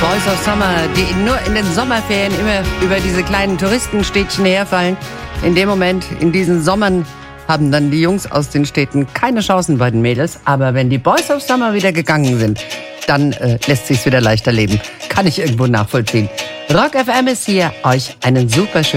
Boys of Summer, die nur in den Sommerferien immer über diese kleinen Touristenstädtchen herfallen. In dem Moment, in diesen Sommern, haben dann die Jungs aus den Städten keine Chancen bei den Mädels. Aber wenn die Boys of Summer wieder gegangen sind, dann lässt sich's wieder leichter leben. Kann ich irgendwo nachvollziehen. Rock FM ist hier, euch einen super schönen